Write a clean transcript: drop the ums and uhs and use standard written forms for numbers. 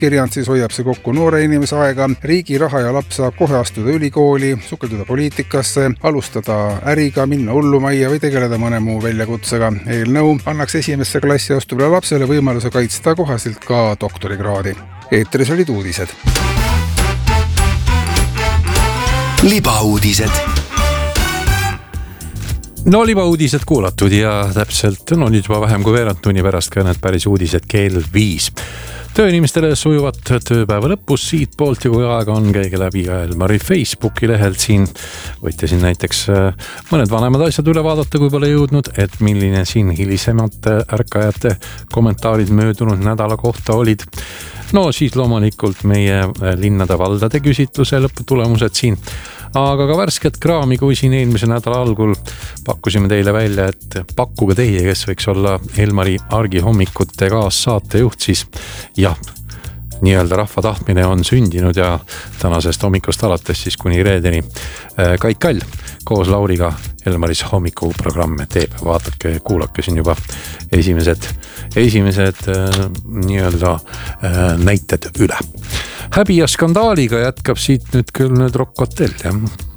Kirjand siis hoiab see kokku noore inimese aega, riigi raha ja laps saab kohe astuda ülikooli, sukelduda poliitikasse, alustada äriga, minna hullumajja või tegeleda mõne muu väljakutsega. Eelnõu annaks esimesse klassi astuvale lapsele võimaluse kaitsta kohaselt ka doktorikraadi. Eetris olid uudised. Libauudised. No libauudised kuulatud ja täpselt nüüd juba vähem kui veerand tunni pärast ka need päris uudised kell 5. Tööinimestele sujuvat tööpäeva lõpus siit poolt ja kui aega on, käige läbi ka Elmari Facebooki lehelt siin. Võite siin näiteks mõned vanemad asjad üle vaadata, kui pole jõudnud, et milline siin hilisemate ärkajate kommentaarid möödunud nädala kohta olid. No siis loomulikult meie linnade valdade küsitluse lõputulemused siin. Aga ka värsket kraami, kui siin eelmise nädala algul pakkusime teile välja, et pakkuge teie, kes võiks olla Elmari argihommikute kaassaatejuht, siis jah, nii-öelda rahva tahtmine on sündinud ja tänasest hommikust alates siis kuni reedeni Kait Kall koos Lauriga Elmaris hommikuprogramme teeb. Vaadake, kuulake siin juba esimesed nii-öelda näited üle. Häbi ja skandaaliga jätkab siit nüüd küll Rock Hotel, jah.